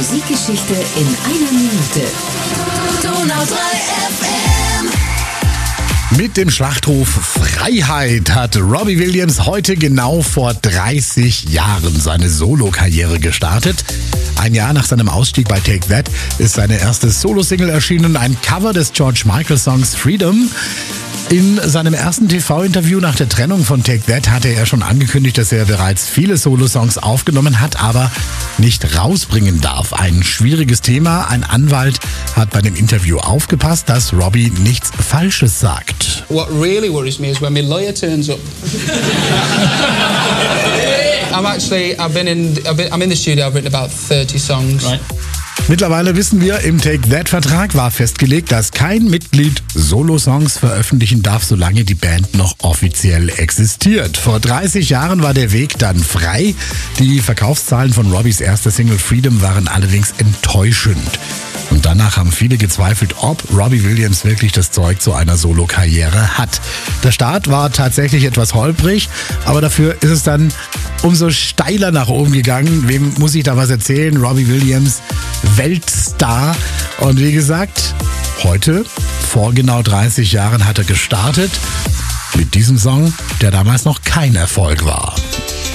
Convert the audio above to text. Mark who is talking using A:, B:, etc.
A: Musikgeschichte in einer Minute. Donau 3 FM.
B: Mit dem Schlachtruf Freiheit hat Robbie Williams heute genau vor 30 Jahren seine Solokarriere gestartet. Ein Jahr nach seinem Ausstieg bei Take That ist seine erste Solo-Single erschienen, ein Cover des George Michael-Songs Freedom. In seinem ersten TV-Interview nach der Trennung von Take That hatte er schon angekündigt, dass er bereits viele Solo-Songs aufgenommen hat, aber nicht rausbringen darf. Ein schwieriges Thema. Ein Anwalt hat bei dem Interview aufgepasst, dass Robbie nichts Falsches sagt.
C: What really worries me is when my lawyer turns up. I'm in the studio. I've written about 30 songs. Right.
B: Mittlerweile wissen wir, im Take-That-Vertrag war festgelegt, dass kein Mitglied Solo-Songs veröffentlichen darf, solange die Band noch offiziell existiert. Vor 30 Jahren war der Weg dann frei. Die Verkaufszahlen von Robbies erster Single Freedom waren allerdings enttäuschend. Und danach haben viele gezweifelt, ob Robbie Williams wirklich das Zeug zu einer Solo-Karriere hat. Der Start war tatsächlich etwas holprig, aber dafür ist es dann umso steiler nach oben gegangen. Wem muss ich da was erzählen? Robbie Williams, Weltstar. Und wie gesagt, heute, vor genau 30 Jahren, hat er gestartet mit diesem Song, der damals noch kein Erfolg war.